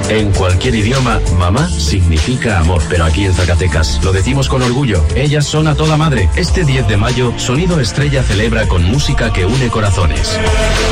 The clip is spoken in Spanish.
En cualquier idioma, mamá significa amor. Pero aquí en Zacatecas lo decimos con orgullo. Ellas son a toda madre. Este 10 de mayo, Sonido Estrella celebra con música que une corazones.